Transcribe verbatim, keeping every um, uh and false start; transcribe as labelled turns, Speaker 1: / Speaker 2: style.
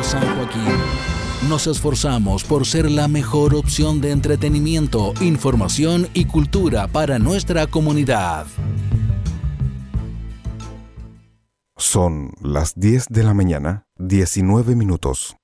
Speaker 1: Radio San Joaquín nos esforzamos por ser la mejor opción de entretenimiento, información y cultura para nuestra comunidad.
Speaker 2: Son las diez de la mañana, diecinueve minutos.